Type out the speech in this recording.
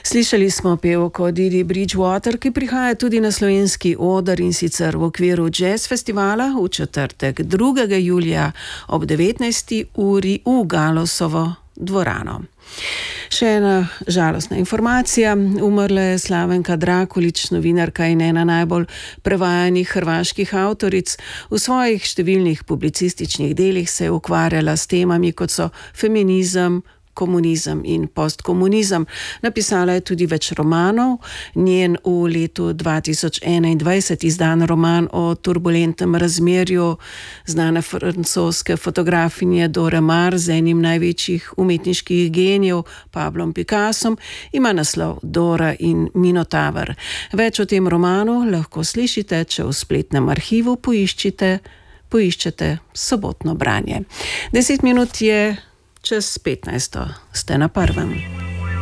Slišali smo pevko Didi Bridgewater, ki prihaja tudi na slovenski oder, in sicer v okviru Jazz festivala v četrtek 2. julija ob 19. uri v Galosovo dvorano. Še ena žalostna informacija. Umrla je Slavenka Drakulić, novinarka in ena najbolj prevajanih hrvaških avtoric. V svojih številnih publicističnih delih se je ukvarjala s temami, kot so feminizem, komunizem in postkomunizem. Napisala je tudi več romanov. Njen v letu 2021 izdan roman o turbulentnem razmerju znane francoske fotografinje Dore Maar z enim največjih umetniških genijev, Pablom Picassom, ima naslov Dora in Minotaver. Več o tem romanu lahko slišite, če v spletnem arhivu poiščete sobotno branje. 10 minut je čez 15. Ste na prvem.